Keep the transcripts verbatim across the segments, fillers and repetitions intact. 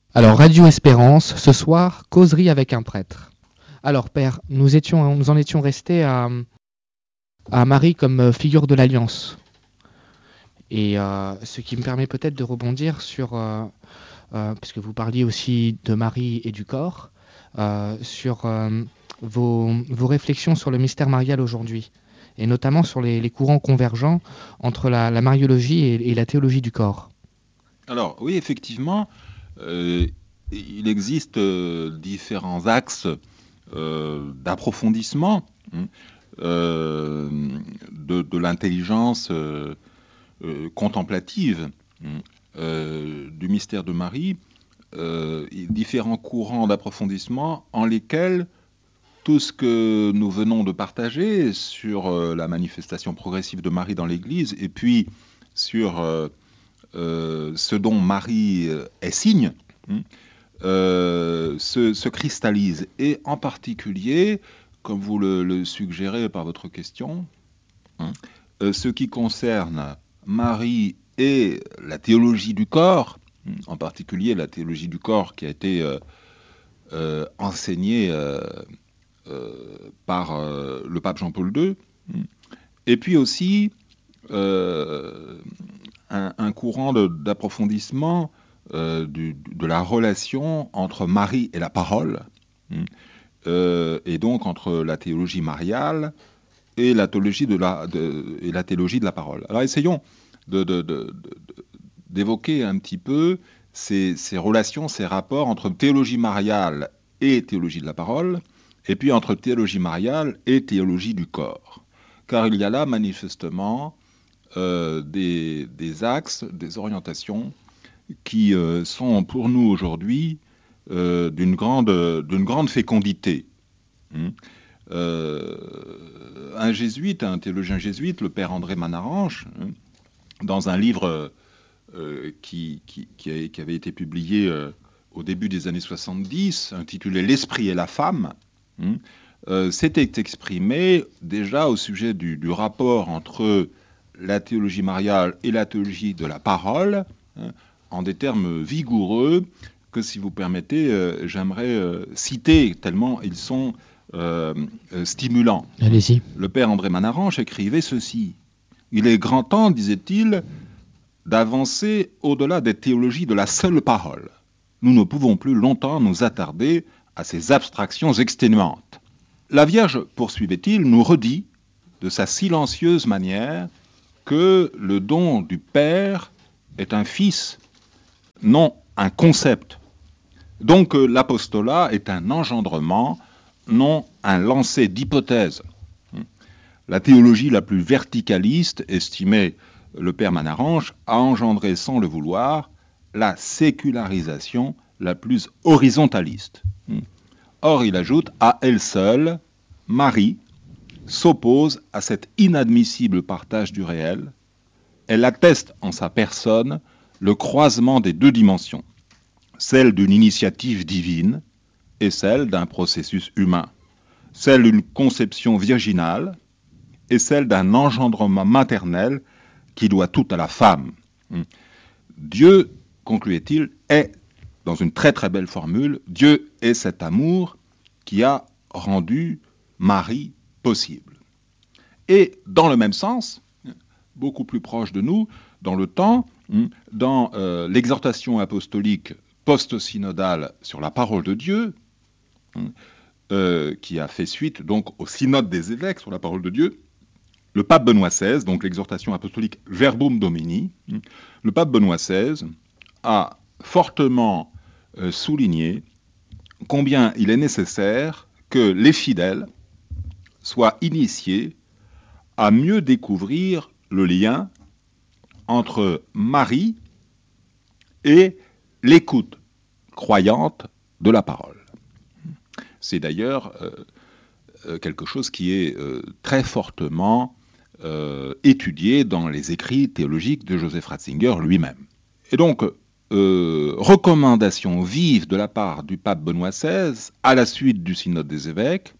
Alors, Radio Espérance, ce soir, causerie avec un prêtre. Alors, Père, nous, étions, nous en étions restés à, à Marie comme figure de l'Alliance. Et euh, ce qui me permet peut-être de rebondir sur, euh, euh, puisque vous parliez aussi de Marie et du corps, euh, sur euh, vos, vos réflexions sur le mystère marial aujourd'hui, et notamment sur les, les courants convergents entre la, la mariologie et, et la théologie du corps. Alors, oui, effectivement, euh, il existe euh, différents axes euh, d'approfondissement hein, euh, de, de l'intelligence euh, euh, contemplative hein, euh, du mystère de Marie, euh, différents courants d'approfondissement en lesquels tout ce que nous venons de partager sur euh, la manifestation progressive de Marie dans l'Église et puis sur euh, euh, ce dont Marie euh, est signe, hein, euh, se, se cristallise. Et en particulier, comme vous le, le suggérez par votre question, hein, euh, ce qui concerne Marie et la théologie du corps, hein, en particulier la théologie du corps qui a été euh, euh, enseignée euh, euh, par euh, le pape Jean-Paul deux, hein, et puis aussi euh, un, un courant de, d'approfondissement euh, du, de la relation entre Marie et la parole, hein, euh, et donc entre la théologie mariale et la théologie de la, de, et la théologie de la parole. Alors essayons de, de, de, de, d'évoquer un petit peu ces, ces relations, ces rapports entre théologie mariale et théologie de la parole, et puis entre théologie mariale et théologie du corps. Car il y a là manifestement euh, des, des axes, des orientations qui euh, sont pour nous aujourd'hui euh, d'une grande, d'une grande fécondité. Hum. Euh, un jésuite, un théologien jésuite, le père André Manaranche, hein, dans un livre euh, qui, qui, qui, a, qui avait été publié euh, au début des années soixante-dix, intitulé L'esprit et la femme, hein, euh, s'était exprimé déjà au sujet du, du rapport entre la théologie mariale et la théologie de la parole, hein, en des termes vigoureux que, si vous permettez, euh, j'aimerais euh, citer, tellement ils sont euh, euh, stimulants. Allez-y. Le père André Manaranche écrivait ceci. Il est grand temps, disait-il, d'avancer au-delà des théologies de la seule parole. Nous ne pouvons plus longtemps nous attarder à ces abstractions exténuantes. La Vierge, poursuivait-il, nous redit de sa silencieuse manière que le don du Père est un fils, non un concept. Donc euh, l'apostolat est un engendrement, non un lancer d'hypothèses. La théologie la plus verticaliste, estimait le père Manaranche, a engendré sans le vouloir la sécularisation la plus horizontaliste. Or, il ajoute, à elle seule, Marie s'oppose à cet inadmissible partage du réel. Elle atteste en sa personne le croisement des deux dimensions, celle d'une initiative divine et celle d'un processus humain, celle d'une conception virginale et celle d'un engendrement maternel qui doit tout à la femme. Dieu, concluait-il, est, dans une très très belle formule, Dieu est cet amour qui a rendu Marie possible. Et dans le même sens, beaucoup plus proche de nous, dans le temps, dans euh, l'exhortation apostolique post-synodale sur la parole de Dieu, euh, qui a fait suite donc au synode des évêques sur la parole de Dieu, le pape Benoît seize, donc l'exhortation apostolique Verbum Domini, le pape Benoît seize a fortement euh, souligné combien il est nécessaire que les fidèles soient initiés à mieux découvrir le lien entre Marie et l'écoute croyante de la parole. C'est d'ailleurs euh, quelque chose qui est euh, très fortement euh, étudié dans les écrits théologiques de Joseph Ratzinger lui-même. Et donc, euh, recommandation vive de la part du pape Benoît seize, à la suite du synode des évêques,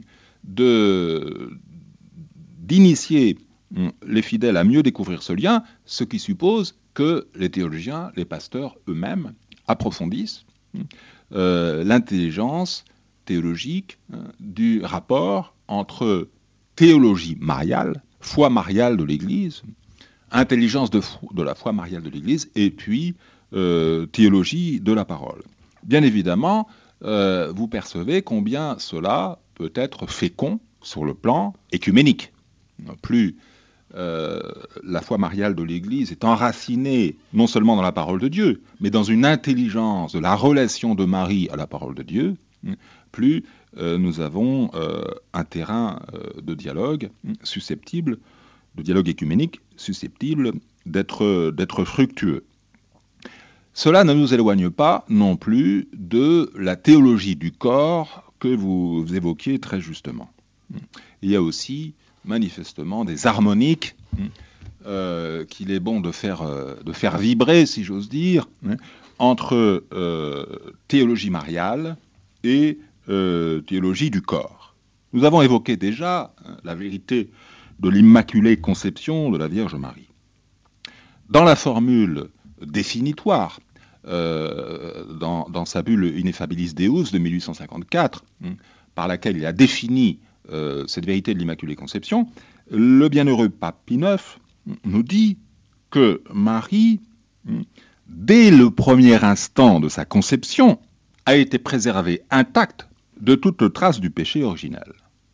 de, d'initier les fidèles à mieux découvrir ce lien, ce qui suppose que les théologiens, les pasteurs eux-mêmes, approfondissent euh, l'intelligence théologique hein, du rapport entre théologie mariale, foi mariale de l'Église, intelligence de, de la foi mariale de l'Église, et puis euh, théologie de la parole. Bien évidemment, euh, vous percevez combien cela peut être fécond sur le plan écuménique. Plus euh, la foi mariale de l'Église est enracinée non seulement dans la parole de Dieu, mais dans une intelligence de la relation de Marie à la parole de Dieu, plus euh, nous avons euh, un terrain euh, de dialogue susceptible, de dialogue écuménique susceptible d'être, d'être fructueux. Cela ne nous éloigne pas non plus de la théologie du corps que vous évoquiez très justement. Il y a aussi manifestement des harmoniques euh, qu'il est bon de faire, euh, de faire vibrer, si j'ose dire, hein, entre euh, théologie mariale et euh, théologie du corps. Nous avons évoqué déjà hein, la vérité de l'Immaculée Conception de la Vierge Marie. Dans la formule définitoire, euh, dans, dans sa bulle Ineffabilis Deus de mille huit cent cinquante-quatre, hein, par laquelle il a défini euh, cette vérité de l'Immaculée Conception, le bienheureux pape Pie neuf nous dit que Marie, dès le premier instant de sa conception, a été préservée intacte de toute trace du péché originel.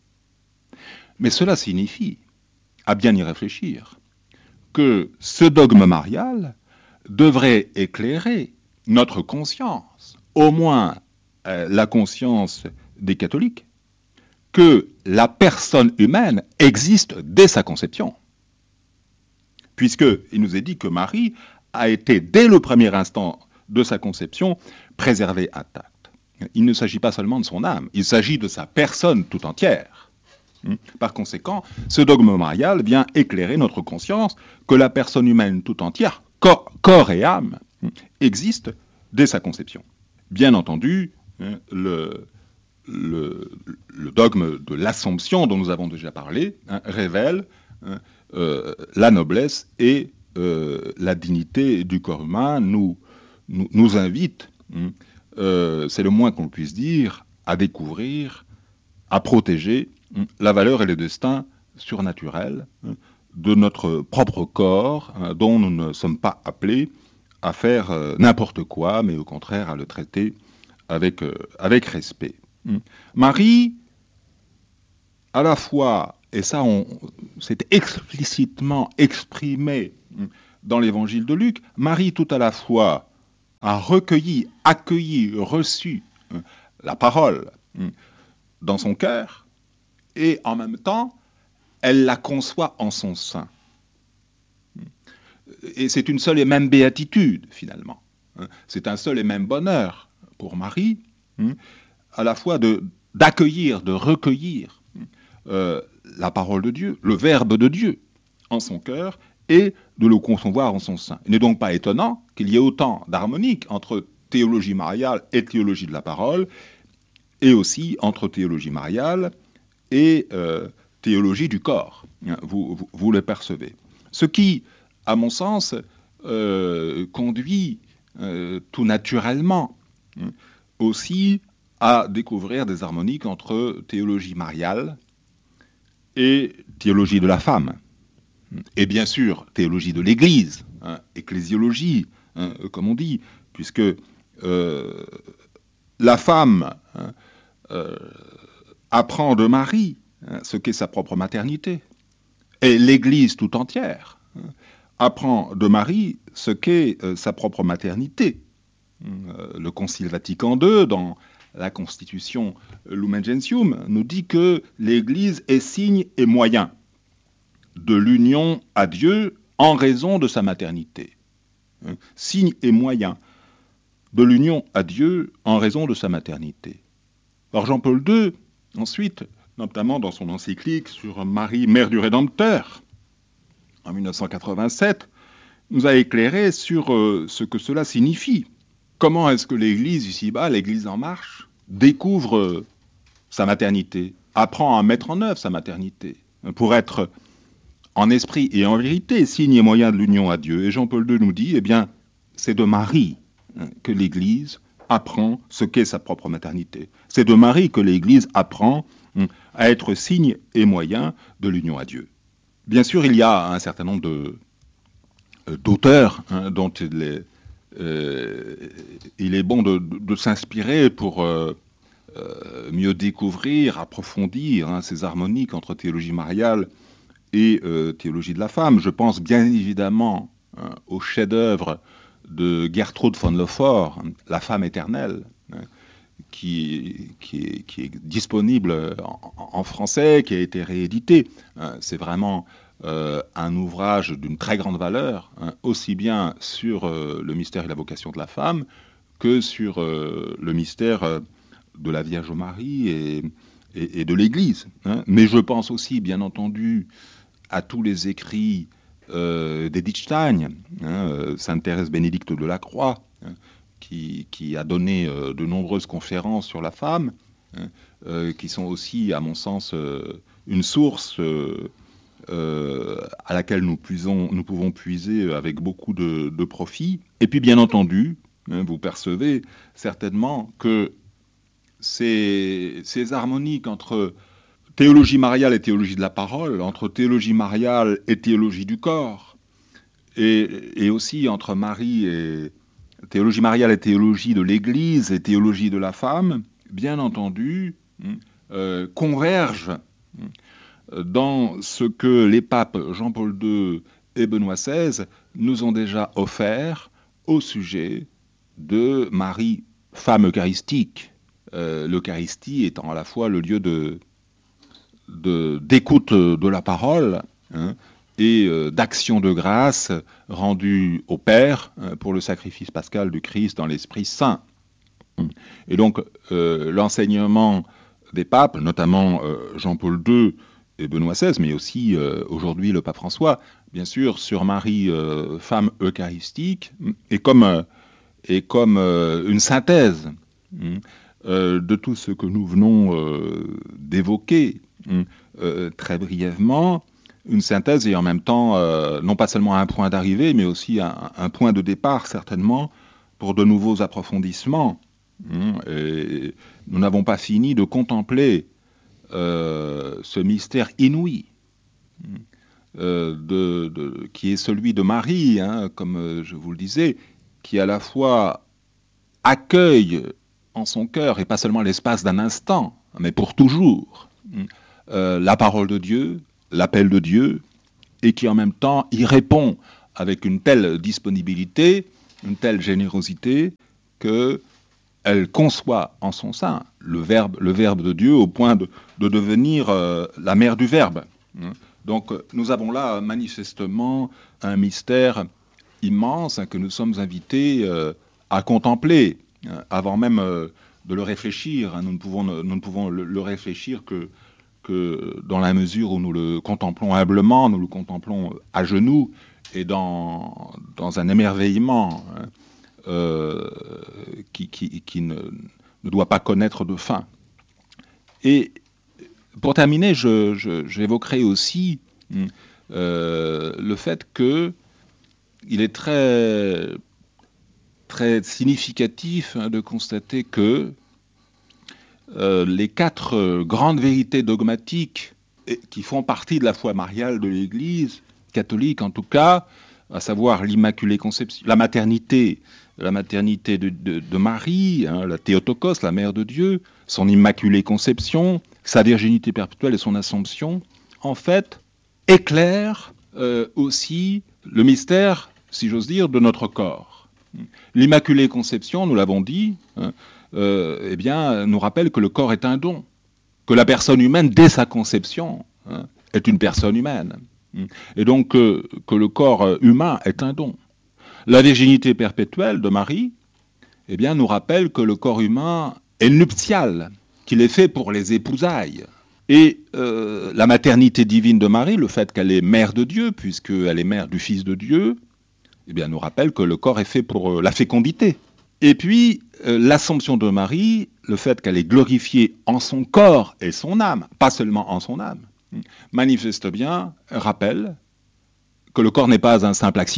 Mais cela signifie, à bien y réfléchir, que ce dogme marial devrait éclairer notre conscience, au moins euh, la conscience des catholiques, que la personne humaine existe dès sa conception. Puisqu'il nous est dit que Marie a été, dès le premier instant de sa conception, préservée intacte. Il ne s'agit pas seulement de son âme, il s'agit de sa personne tout entière. Par conséquent, ce dogme marial vient éclairer notre conscience que la personne humaine tout entière, corps, corps et âme, existe dès sa conception. Bien entendu, le, le, le dogme de l'Assomption dont nous avons déjà parlé hein, révèle hein, euh, la noblesse et euh, la dignité du corps humain, nous, nous, nous invite, hein, euh, c'est le moins qu'on puisse dire, à découvrir, à protéger hein, la valeur et le destin surnaturel hein, de notre propre corps, hein, dont nous ne sommes pas appelés à faire euh, n'importe quoi, mais au contraire à le traiter avec, euh, avec respect. Marie, à la fois, et ça on, c'est explicitement exprimé dans l'évangile de Luc, Marie tout à la fois a recueilli, accueilli, reçu la parole dans son cœur, et en même temps, elle la conçoit en son sein. Et c'est une seule et même béatitude, finalement. C'est un seul et même bonheur pour Marie, à la fois de, d'accueillir, de recueillir euh, la parole de Dieu, le Verbe de Dieu en son cœur, et de le concevoir en son sein. Il n'est donc pas étonnant qu'il y ait autant d'harmonique entre théologie mariale et théologie de la parole, et aussi entre théologie mariale et euh, théologie du corps. Vous, vous, vous le percevez. Ce qui, à mon sens, euh, conduit euh, tout naturellement aussi à découvrir des harmoniques entre théologie mariale et théologie de la femme. Et bien sûr, théologie de l'Église, hein, ecclésiologie, hein, comme on dit, puisque euh, la femme hein, euh, apprend de Marie hein, ce qu'est sa propre maternité, et l'Église tout entière hein, apprend de Marie ce qu'est euh, sa propre maternité. Euh, le Concile Vatican deux, dans la Constitution Lumen Gentium, nous dit que l'Église est signe et moyen de l'union à Dieu en raison de sa maternité. Hein, signe et moyen de l'union à Dieu en raison de sa maternité. Alors Jean-Paul deux, ensuite, notamment dans son encyclique sur Marie, mère du Rédempteur, en mille neuf cent quatre-vingt-sept, nous a éclairé sur euh, ce que cela signifie. Comment est-ce que l'Église ici-bas, l'Église en marche, découvre euh, sa maternité, apprend à mettre en œuvre sa maternité, pour être en esprit et en vérité signe et moyen de l'union à Dieu. Et Jean-Paul deux nous dit, eh bien, c'est de Marie hein, que l'Église apprend ce qu'est sa propre maternité. C'est de Marie que l'Église apprend à être signe et moyen de l'union à Dieu. Bien sûr, il y a un certain nombre de, d'auteurs hein, dont il est, euh, il est bon de, de, de s'inspirer pour euh, euh, mieux découvrir, approfondir hein, ces harmoniques entre théologie mariale et euh, théologie de la femme. Je pense bien évidemment hein, au chef-d'œuvre de Gertrude von Lefort, La femme éternelle, hein, qui, qui, est, qui est disponible en, en français, qui a été réédité. Hein, c'est vraiment euh, un ouvrage d'une très grande valeur, hein, aussi bien sur euh, le mystère et la vocation de la femme que sur euh, le mystère euh, de la Vierge Marie et, et, et de l'Église. Hein. Mais je pense aussi, bien entendu, à tous les écrits euh, d'Edith Stein, hein, euh, Sainte Thérèse Bénédicte de la Croix, hein, qui, qui a donné euh, de nombreuses conférences sur la femme, hein, euh, qui sont aussi, à mon sens, euh, une source euh, euh, à laquelle nous, puisons, nous pouvons puiser avec beaucoup de, de profit. Et puis, bien entendu, hein, vous percevez certainement que ces, ces harmoniques entre théologie mariale et théologie de la parole, entre théologie mariale et théologie du corps, et, et aussi entre Marie et théologie mariale et théologie de l'Église et théologie de la femme, bien entendu, euh, convergent dans ce que les papes Jean-Paul deux et Benoît seize nous ont déjà offert au sujet de Marie, femme eucharistique, euh, l'Eucharistie étant à la fois le lieu de De, d'écoute de la parole hein, et euh, d'action de grâce rendue au Père hein, pour le sacrifice pascal du Christ dans l'Esprit Saint. Et donc euh, l'enseignement des papes, notamment euh, Jean-Paul deux et Benoît seize, mais aussi euh, aujourd'hui le pape François, bien sûr, sur Marie, euh, femme eucharistique, est comme, euh, est comme euh, une synthèse euh, de tout ce que nous venons euh, d'évoquer. Euh, très brièvement, une synthèse et en même temps, euh, non pas seulement un point d'arrivée, mais aussi un, un point de départ, certainement, pour de nouveaux approfondissements. Et nous n'avons pas fini de contempler euh, ce mystère inouï euh, de, de, qui est celui de Marie, hein, comme je vous le disais, qui à la fois accueille en son cœur, et pas seulement l'espace d'un instant, mais pour toujours, Euh, la parole de Dieu, l'appel de Dieu, et qui en même temps y répond avec une telle disponibilité, une telle générosité, qu'elle conçoit en son sein le verbe, le verbe de Dieu au point de, de devenir euh, la mère du verbe. Donc nous avons là manifestement un mystère immense hein, que nous sommes invités euh, à contempler, hein, avant même euh, de le réfléchir. Hein. Nous ne pouvons, nous ne pouvons le, le réfléchir que que dans la mesure où nous le contemplons humblement, nous le contemplons à genoux et dans, dans un émerveillement hein, euh, qui, qui, qui ne, ne doit pas connaître de fin. Et pour terminer, je, je, j'évoquerai aussi euh, le fait que il est très, très significatif hein, de constater que Euh, les quatre euh, grandes vérités dogmatiques et, qui font partie de la foi mariale de l'Église catholique, en tout cas, à savoir l'Immaculée Conception, la maternité, la maternité de, de, de Marie, hein, la Théotokos, la Mère de Dieu, son Immaculée Conception, sa virginité perpétuelle et son Assomption, en fait, éclairent euh, aussi le mystère, si j'ose dire, de notre corps. L'Immaculée Conception, nous l'avons dit, hein, Euh, eh bien, nous rappelle que le corps est un don, que la personne humaine, dès sa conception, hein, est une personne humaine, et donc euh, que le corps humain est un don. La virginité perpétuelle de Marie, eh bien, nous rappelle que le corps humain est nuptial, qu'il est fait pour les épousailles. Et euh, la maternité divine de Marie, le fait qu'elle est mère de Dieu, puisqu'elle est mère du Fils de Dieu, eh bien, nous rappelle que le corps est fait pour euh, la fécondité. Et puis, euh, l'Assomption de Marie, le fait qu'elle est glorifiée en son corps et son âme, pas seulement en son âme, manifeste bien, rappelle que le corps n'est pas un simple accident,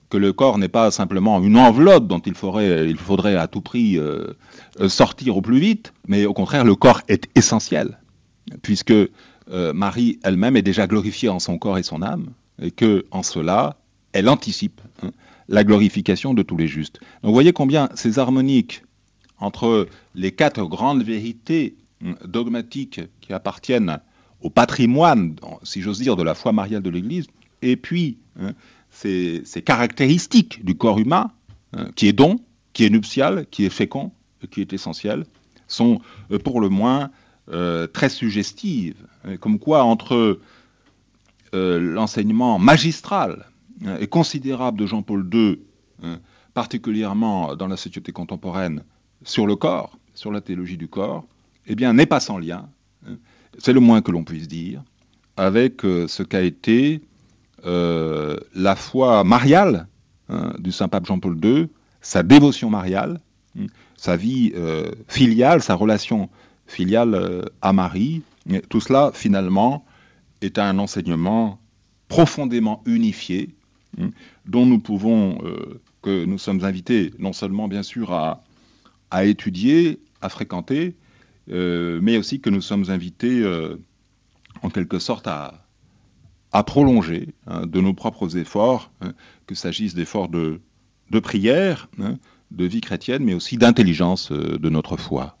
que le corps n'est pas simplement une enveloppe dont il faudrait, il faudrait à tout prix euh, sortir au plus vite, mais au contraire, le corps est essentiel, puisque euh, Marie elle-même est déjà glorifiée en son corps et son âme, et que en cela, elle anticipe hein, la glorification de tous les justes. Donc vous voyez combien ces harmoniques entre les quatre grandes vérités hein, dogmatiques qui appartiennent au patrimoine, si j'ose dire, de la foi mariale de l'Église, et puis hein, ces, ces caractéristiques du corps humain, hein, qui est don, qui est nuptial, qui est fécond, qui est essentiel, sont euh, pour le moins euh, très suggestives. Comme quoi, entre euh, l'enseignement magistral hein, et considérable de Jean-Paul deux, hein, particulièrement dans la société contemporaine, sur le corps, sur la théologie du corps, eh bien, n'est pas sans lien, hein, c'est le moins que l'on puisse dire, avec euh, ce qu'a été euh, la foi mariale hein, du Saint-Pape Jean-Paul deux, sa dévotion mariale, hein, sa vie euh, filiale, sa relation filiale euh, à Marie. Et tout cela, finalement, est un enseignement profondément unifié, hein, dont nous pouvons, euh, que nous sommes invités non seulement, bien sûr, à, à étudier, à fréquenter, euh, mais aussi que nous sommes invités, euh, en quelque sorte, à, à prolonger hein, de nos propres efforts, hein, qu'il s'agisse d'efforts de, de prière, hein, de vie chrétienne, mais aussi d'intelligence euh, de notre foi.